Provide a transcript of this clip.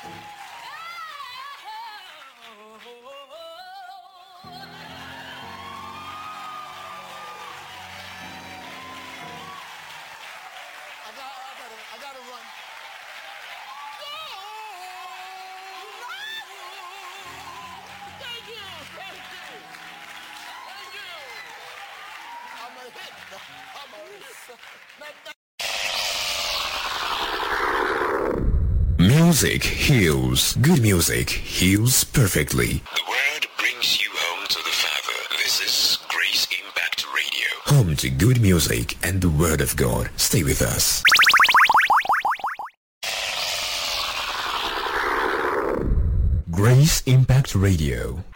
I gotta run. Thank you. I'm a hit. Music heals. Good music heals perfectly. The word brings you home to the Father. This is Grace Impact Radio. Home to good music and the Word of God. Stay with us. Grace Impact Radio.